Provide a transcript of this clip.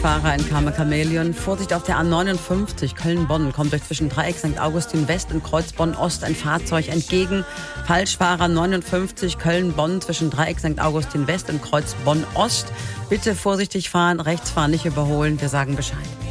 Falschfahrer in Kamel-Chameleon. Vorsicht auf der A59 Köln-Bonn. Kommt euch zwischen Dreieck St. Augustin West und Kreuz Bonn-Ost ein Fahrzeug entgegen. Falschfahrer 59 Köln-Bonn zwischen Dreieck St. Augustin West und Kreuz Bonn-Ost. Bitte vorsichtig fahren, rechts fahren, nicht überholen. Wir sagen Bescheid.